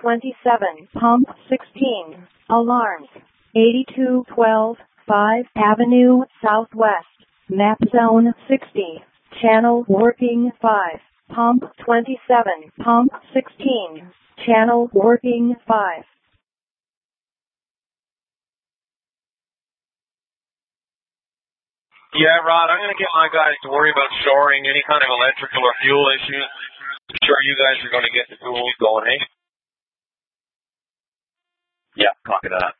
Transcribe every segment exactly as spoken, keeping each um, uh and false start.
twenty-seven, pump sixteen, alarms, eighty-two twelve, five Avenue Southwest, map zone sixty, channel working five, pump twenty-seven, pump sixteen, channel working five. Yeah, Rod, I'm going to get my guys to worry about shoring any kind of electrical or fuel issues. I'm sure you guys are going to get the tools going, hey? Yeah, copy that.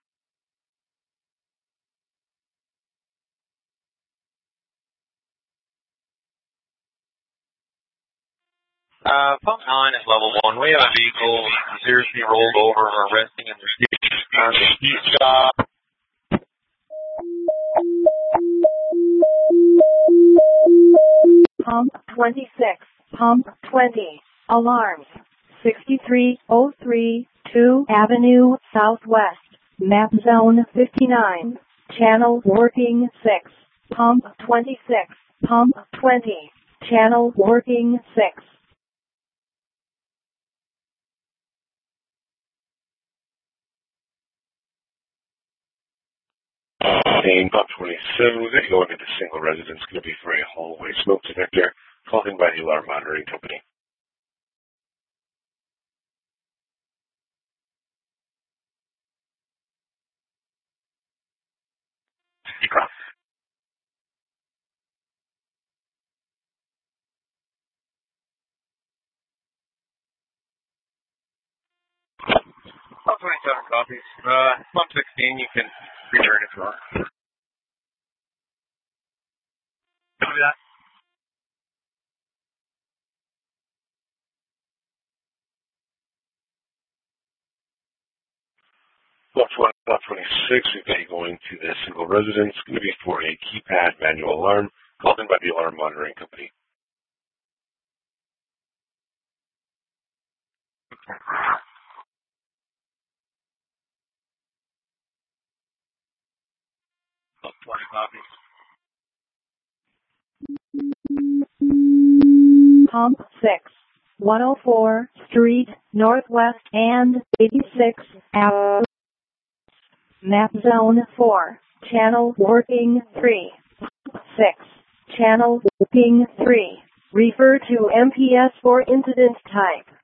Uh, pump nine is level one. We have a vehicle seriously rolled over or resting in the heat shop. Pump twenty-six, pump twenty, alarms, sixty-three oh three, two Avenue Southwest, map zone fifty-nine, channel working six, pump twenty-six, pump twenty, channel working six. Main pump twenty-seven, we're going to go into the single residence, going to be for a hallway smoke detector, called in by the alarm monitoring company. Pump twenty-seven copies. Uh, pump sixteen, you can return if you want. Copy that. Pump twenty-six, we've got you going to the single residence, going to be for a keypad manual alarm, called in by the alarm monitoring company. Pump twenty copies. Pump six, one oh four Street Northwest and eighty-six Avenue, map zone four, channel working three, pump six, channel working three. Refer to M P S for incident type.